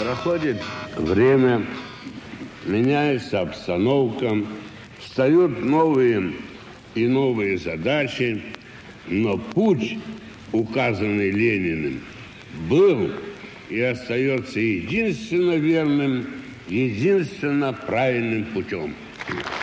Проходит время, меняется обстановка, встают новые и новые задачи, но путь, указанный Лениным, был и остается единственно верным, единственно правильным путем.